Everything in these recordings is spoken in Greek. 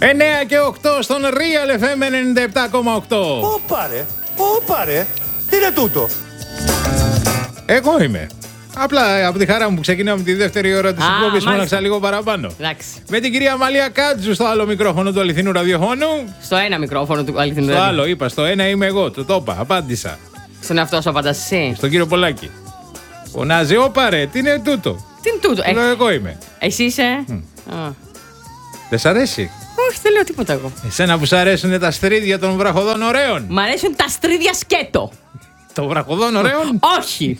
9 και 8 στον Real FM 97,8. Όπα ρε, τι είναι τούτο? Εγώ είμαι. Απλά από τη χαρά μου που ξεκινάμε τη δεύτερη ώρα της εκπομπής μόναξα λίγο παραπάνω. Εντάξει. Με την κυρία Αμαλία Κάτζου στο άλλο μικρόφωνο του αληθινού ραδιοφώνου. Στο ένα μικρόφωνο του αληθινού ραδιοφώνου. Στο άλλο είπα, στο ένα είμαι εγώ, το είπα, απάντησα. Στον εαυτό σου απαντάς εσύ. Στον κύριο Πολάκη. Φωνάζει, όπα ρε, τι είναι τούτο? Τι είναι τούτο? Λέω, εγώ είμαι. Εσύ είσαι. Δεν σ' αρέσει? Όχι, δεν λέω τίποτα εγώ. Εσένα που σ' αρέσουν τα στρίδια των βραχοδών ωραίων? Μ' αρέσουν τα στρίδια σκέτο. Των βραχοδών ωραίων? Όχι.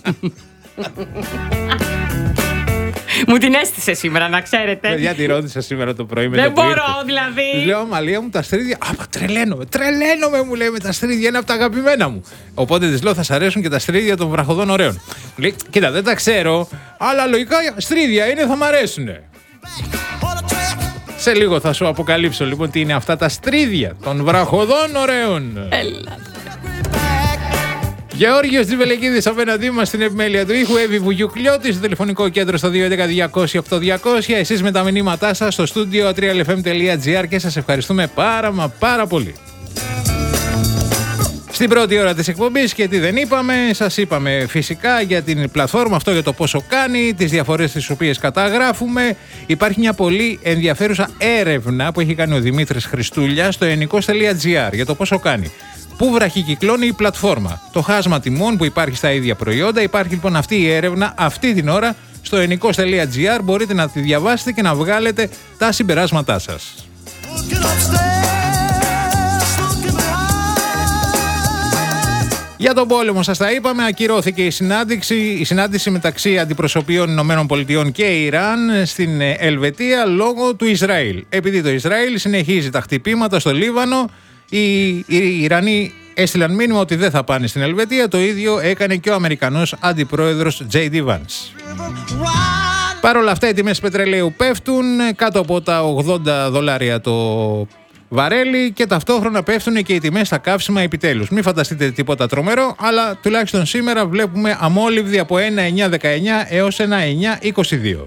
Μου την έστησε σήμερα, να ξέρετε. Παιδιά, τη ρώτησα σήμερα το πρωί με Δεν το που μπορώ, ήρθε. δηλαδή. Της λέω, Αμαλία μου, τα στρίδια. Τρελαίνομαι, μου λέει, με τα στρίδια είναι από τα αγαπημένα μου. Οπότε της λέω, θα σ' αρέσουν και τα στρίδια των βραχοδών ωραίων. Μου λέει, κοίτα, δεν τα ξέρω, αλλά λογικά στρίδια είναι, θα μ' αρέσουν. Σε λίγο θα σου αποκαλύψω λοιπόν τι είναι αυτά τα στρίδια των βραχοδών ωραίων. Έλα. Γεώργιος Τζιβελεκίδης απέναντί μας στην επιμέλεια του ήχου, Εύη Βουγιουκλιώτη στο τηλεφωνικό κέντρο στο 211-200-8200. Εσείς με τα μηνύματά σας στο στούντιο trialfm.gr και σας ευχαριστούμε πάρα πολύ. Στην πρώτη ώρα της εκπομπής και τι δεν είπαμε, σας είπαμε φυσικά για την πλατφόρμα, αυτό για το πόσο κάνει, τις διαφορές τις οποίες καταγράφουμε. Υπάρχει μια πολύ ενδιαφέρουσα έρευνα που έχει κάνει ο Δημήτρης Χριστούλια στο ennikos.gr για το πόσο κάνει. Πού βραχικυκλώνει η πλατφόρμα. Το χάσμα τιμών που υπάρχει στα ίδια προϊόντα. Υπάρχει λοιπόν αυτή η έρευνα αυτή την ώρα στο ennikos.gr. Μπορείτε να τη διαβάσετε και να βγάλετε τα συμπεράσματά σας. Για τον πόλεμο σας τα είπαμε, ακυρώθηκε η συνάντηση μεταξύ αντιπροσωπείων Ηνωμένων Πολιτειών και Ιράν στην Ελβετία λόγω του Ισραήλ. Επειδή το Ισραήλ συνεχίζει τα χτυπήματα στο Λίβανο, οι Ιρανοί έστειλαν μήνυμα ότι δεν θα πάνε στην Ελβετία. Το ίδιο έκανε και ο Αμερικανός αντιπρόεδρος J.D. Vance. Παρ' όλα αυτά οι τιμές πετρελαίου πέφτουν κάτω από τα $80 το βαρέλι και ταυτόχρονα πέφτουν και οι τιμές στα καύσιμα επιτέλους. Μην φανταστείτε τίποτα τρομερό, αλλά τουλάχιστον σήμερα βλέπουμε αμόλυβδη από 1,919 έως 1,922.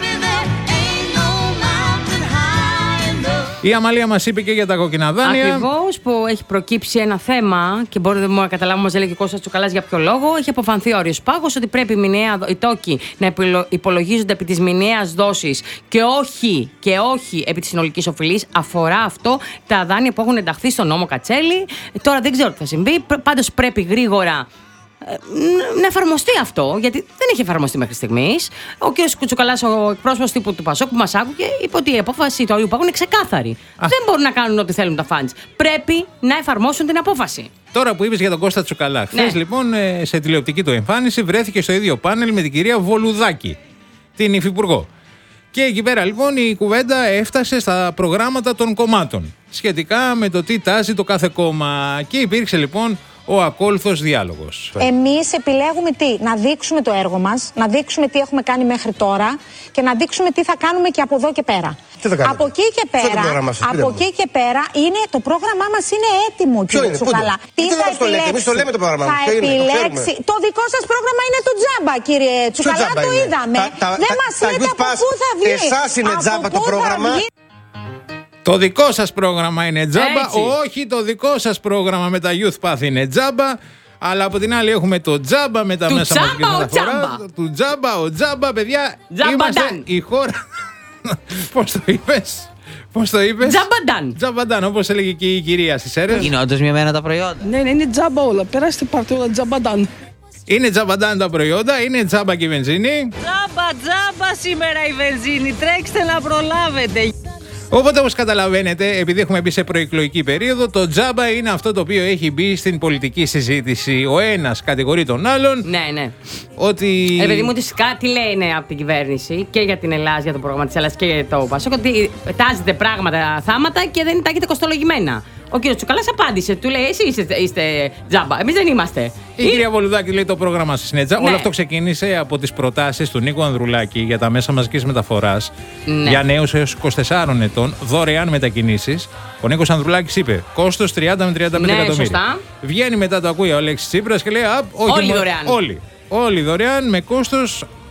Η Αμαλία μας είπε και για τα κόκκινα δάνεια. Ακριβώς, που έχει προκύψει ένα θέμα και μπορείτε να καταλάβουμε, μας έλεγε ο Κώστας Τσουκαλάς για ποιο λόγο. Έχει αποφανθεί ο όριος πάγος ότι πρέπει οι τόκοι να υπολογίζονται επί της μηνιαίας δόσης και όχι επί της συνολικής οφειλής. Αφορά αυτό τα δάνεια που έχουν ενταχθεί στον νόμο Κατσέλη. Τώρα δεν ξέρω τι θα συμβεί. Πάντως πρέπει γρήγορα να εφαρμοστεί αυτό, γιατί δεν έχει εφαρμοστεί μέχρι στιγμής. Ο κ. Κουτσουκαλάς, ο εκπρόσωπος τύπου του Πασόκ που μας άκουγε, είπε ότι η απόφαση του όριου πάγου είναι ξεκάθαρη. Δεν μπορούν να κάνουν ό,τι θέλουν τα φαντς. Πρέπει να εφαρμόσουν την απόφαση. Τώρα που είπες για τον Κώστα Τσουκαλά, χθες λοιπόν σε τηλεοπτική του εμφάνιση βρέθηκε στο ίδιο πάνελ με την κυρία Βολουδάκη, την υφυπουργό. Και εκεί πέρα λοιπόν η κουβέντα έφτασε στα προγράμματα των κομμάτων σχετικά με το τι τάζει το κάθε κόμμα. Και υπήρξε λοιπόν ο ακόλουθος διάλογος. Εμείς επιλέγουμε τι? Να δείξουμε το έργο μας, να δείξουμε τι έχουμε κάνει μέχρι τώρα και να δείξουμε τι θα κάνουμε και από εδώ και πέρα. Από εκεί και πέρα, είναι, το πρόγραμμά μας είναι έτοιμο, κύριε Τσουκαλά. Τι θα επιλέξει? Εμείς το λέμε το πρόγραμμά μας. Θα επιλέξει. Το δικό σας πρόγραμμα είναι το τζάμπα, κύριε Τσουκαλά, το είδαμε. Δεν μας λέτε από πού θα βγει. Εσάς είναι τζάμπα το πρόγραμμα. Το δικό σας πρόγραμμα είναι τζάμπα, όχι το δικό σας πρόγραμμα με τα Youth Path είναι τζάμπα, αλλά από την άλλη έχουμε το τζάμπα με τα μέσα μαζικής μεταφοράς. Του τζάμπα, ο τζάμπα, παιδιά, είμαστε η χώρα... Πώς το είπες? Τζαμπαντάν, όπως έλεγε και η κυρία στις αίρες. Είναι όντως μειωμένα τα προϊόντα? Ναι, είναι τζάμπα όλα. Περάστε πάρτε όλα τζαμπαντάν. Είναι τζαμπαντάν τα προϊόντα, είναι τζάμπα και η βενζίνη. Τζάμπα σήμερα η βενζίνη. Τρέξτε να προλάβετε. Οπότε, όπως καταλαβαίνετε, επειδή έχουμε μπει σε προεκλογική περίοδο, το τζάμπα είναι αυτό το οποίο έχει μπει στην πολιτική συζήτηση. Ο ένας κατηγορεί τον άλλον. Ναι. Ότι. Παιδί μου, κάτι λένε από την κυβέρνηση και για την Ελλάδα, για το πρόγραμμα της Ελλάδας και για το Πασόκ, ότι τάζετε πράγματα, θάματα και δεν τα έχετε κοστολογημένα. Ο κ. Τσουκαλάς απάντησε, του λέει: εσείς είστε τζάμπα, εμείς δεν είμαστε. Η κυρία Βολουδάκη λέει: το πρόγραμμα σας είναι τζάμπα. Ναι. Όλο αυτό ξεκίνησε από τις προτάσεις του Νίκου Ανδρουλάκη για τα μέσα μαζικής μεταφοράς για νέους έως 24 ετών, δωρεάν μετακινήσεις. Ο Νίκος Ανδρουλάκης είπε: κόστος 30 με 35 εκατομμύρια. Σωστά. Βγαίνει μετά, το ακούει ο Αλέξης Τσίπρας και λέει: όχι, όλοι δωρεάν. Όλοι δωρεάν με κόστος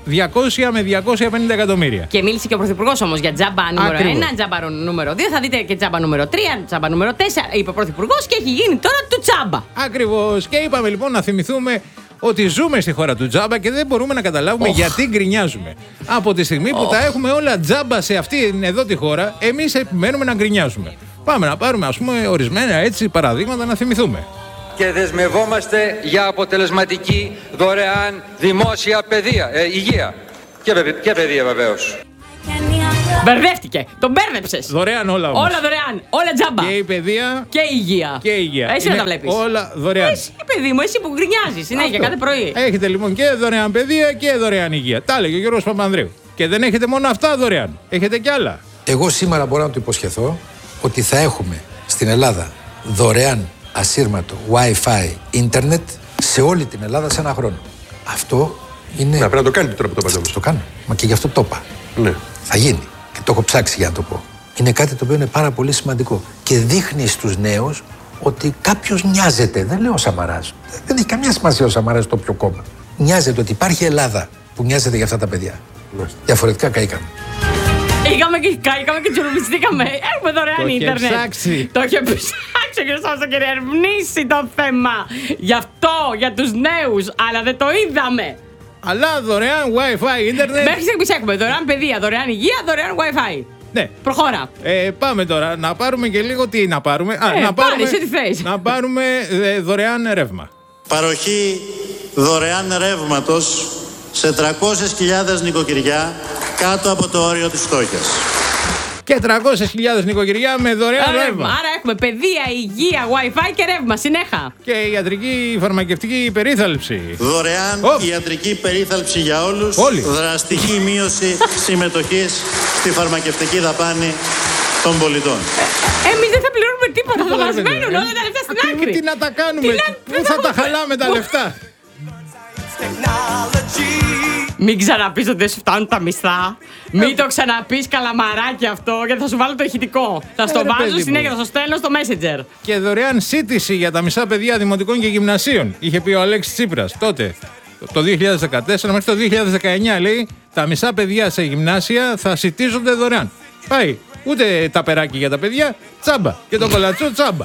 200 με 250 εκατομμύρια. Και μίλησε και ο Πρωθυπουργός όμως για τζάμπα νούμερο 1, τζάμπα νούμερο 2. Θα δείτε και τζάμπα νούμερο 3, τζάμπα νούμερο 4. Είπε ο Πρωθυπουργός και έχει γίνει τώρα του τζάμπα. Ακριβώς. Και είπαμε λοιπόν να θυμηθούμε ότι ζούμε στη χώρα του τζάμπα και δεν μπορούμε να καταλάβουμε γιατί γκρινιάζουμε. Από τη στιγμή που τα έχουμε όλα τζάμπα σε αυτή εδώ τη χώρα, εμείς επιμένουμε να γκρινιάζουμε. Πάμε να πάρουμε ας πούμε ορισμένα έτσι παραδείγματα να θυμηθούμε. Και δεσμευόμαστε για αποτελεσματική δωρεάν δημόσια υγεία και παιδεία βεβαίως. Μπερδεύτηκε. Τον μπέρδεψες. Δωρεάν όλα όμως. Όλα δωρεάν. Όλα τζάμπα. Και η παιδεία. Και η υγεία. Και η υγεία. Εσύ να τα βλέπεις. Όλα δωρεάν. Εσύ, παιδί μου, εσύ που γκρινιάζεις συνέχεια κάθε πρωί. Έχετε λοιπόν και δωρεάν παιδεία και δωρεάν υγεία. Τα έλεγε ο Γιώργος Παπανδρέου. Και δεν έχετε μόνο αυτά δωρεάν. Έχετε κι άλλα. Εγώ σήμερα μπορώ να του υποσχεθώ ότι θα έχουμε στην Ελλάδα δωρεάν ασύρματο Wi-Fi ίντερνετ σε όλη την Ελλάδα σε ένα χρόνο. Αυτό είναι. Να πρέπει να το κάνετε τώρα που το είπατε. Το κάνω. Μα και γι' αυτό το είπα. Ναι. Θα γίνει. Και το έχω ψάξει για να το πω. Είναι κάτι το οποίο είναι πάρα πολύ σημαντικό. Και δείχνει στους νέους ότι κάποιος νοιάζεται. Δεν λέω ο Σαμαράς. Δεν έχει καμία σημασία ο Σαμαράς το όποιο κόμμα. Νοιάζεται ότι υπάρχει Ελλάδα που νοιάζεται για αυτά τα παιδιά. Διαφορετικά καήκαμε. Είχαμε και τσουρουμπιστήκαμε. Έχουμε δωρεάν ίντερνετ. Το είχε ψάξει ο κ. Σάμος, το είχε ερευνήσει το θέμα. Γι' αυτό, για τους νέους, αλλά δεν το είδαμε. Αλλά δωρεάν Wi-Fi ίντερνετ. Μέχρι στιγμής έχουμε δωρεάν παιδεία, δωρεάν υγεία, δωρεάν Wi-Fi. Ναι. Προχώρα. Πάμε τώρα να πάρουμε και λίγο τι να πάρουμε. Να πάρουμε δωρεάν ρεύμα. Παροχή δωρεάν ρεύματος σε 300.000 νοικοκυριά κάτω από το όριο της φτώχειας. Και 300.000 νοικοκυριά με δωρεάν ρεύμα. Άρα έχουμε παιδεία, υγεία, Wi-Fi και ρεύμα συνέχα. Και ιατρική φαρμακευτική περίθαλψη. Δωρεάν ιατρική περίθαλψη για όλους. Δραστική μείωση συμμετοχής στη φαρμακευτική δαπάνη των πολιτών. Εμείς δεν θα πληρώνουμε τίποτα, θα μας μένουν όλα τα λεφτά στην άκρη. Τι να τα κάνουμε, πού θα τα χαλάμε τα λεφτά. Μην ξαναπείς ότι δεν σου φτάνουν τα μισθά. Μην το ξαναπείς καλαμαράκι αυτό, γιατί θα σου βάλω το ηχητικό. Θα στο βάζω συνέχεια, θα στο στέλνω στο Messenger. Και δωρεάν σύντηση για τα μισά παιδιά δημοτικών και γυμνασίων. Είχε πει ο Αλέξης Τσίπρας τότε. Το 2014 μέχρι το 2019 λέει τα μισά παιδιά σε γυμνάσια θα σιτίζονται δωρεάν. Πάει. Ούτε τα περάκι για τα παιδιά, τσάμπα. Και το κολατσό τσάμπα.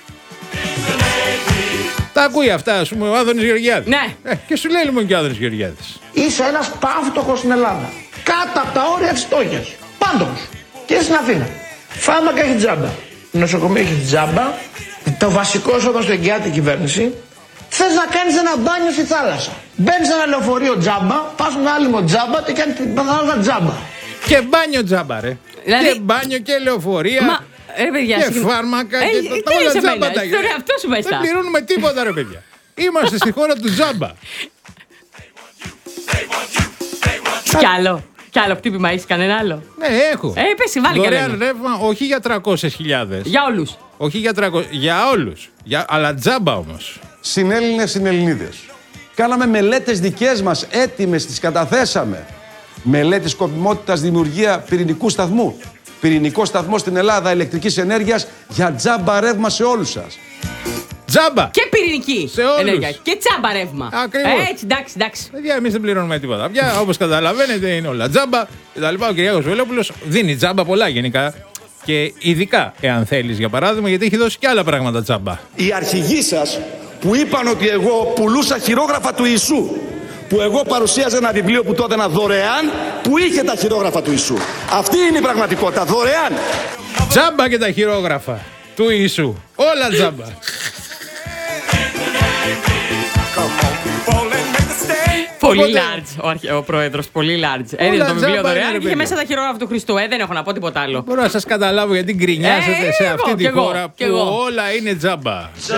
Τα ακούει αυτά, ας πούμε, ο Άδωνης Γεωργιάδης. Ναι. Και σου λέει λοιπόν και ο Άδωνης Γεωργιάδης. Είσαι ένας πάυτοχος στην Ελλάδα. Κάτω από τα όρια της φτώχειας. Πάντοχος. Και στην Αθήνα. Φάρμακα έχει τζάμπα. Νοσοκομείο έχει τζάμπα. Το βασικό όταν στο εγγυάται η κυβέρνηση. Θες να κάνεις ένα μπάνιο στη θάλασσα. Μπαίνεις σε ένα λεωφορείο τζάμπα, πας με άλυμο τζάμπα και κάνεις την θάλασσα τζάμπα. Και μπάνιο τζάμπα, ρε. Δηλαδή... Και μπάνιο και λεωφορεία. Παιδιά, και φάρμακα και τα όλα τζάμπα τα γύρω. Δεν πληρώνουμε τίποτα, ρε παιδιά. Είμαστε στη χώρα του τζάμπα. Κι άλλο χτύπημα έχεις, κανένα άλλο? Ναι, έχω. Πες, βάλει δωρεάν ρεύμα, όχι για 300.000. Για όλους. Όχι για 300, για όλους. Αλλά τζάμπα όμως. Συνέλληνες, συνελληνίδες. Κάναμε μελέτες δικές μας, έτοιμες, τις καταθέσαμε. Μελέτη σκοπιμότητας δημιουργία πυρηνικού σταθμού. Πυρηνικό σταθμό στην Ελλάδα ηλεκτρικής ενέργειας για τζάμπα ρεύμα σε όλους σας. Τζάμπα! Και πυρηνική ενέργεια. Και τζάμπα ρεύμα. Ακριβώς. Έτσι, εντάξει. Παιδιά, εμείς δεν πληρώνουμε τίποτα. Πια, όπως καταλαβαίνετε, είναι όλα τζάμπα. Και τα λοιπά. Ο Κυριάκος Βελόπουλος δίνει τζάμπα πολλά γενικά. Και ειδικά, εάν θέλεις, για παράδειγμα, γιατί έχει δώσει και άλλα πράγματα τζάμπα. Οι αρχηγοί σας που είπαν ότι εγώ πουλούσα χειρόγραφα του Ιησού. Που εγώ παρουσίαζα ένα βιβλίο που τότε ήταν δωρεάν, που είχε τα χειρόγραφα του Ιησού. Αυτή είναι η πραγματικότητα, δωρεάν. Τζάμπα και τα χειρόγραφα του Ιησού. Όλα τζάμπα. Πολύ large ο πρόεδρος, πολύ large. Έδινε το βιβλίο δωρεάν και είχε μέσα τα χειρόγραφα του Χριστού. Δεν έχω να πω τίποτα άλλο. Μπορώ να σας καταλάβω γιατί γκρινιάζετε σε αυτή τη χώρα που όλα είναι τζάμπα.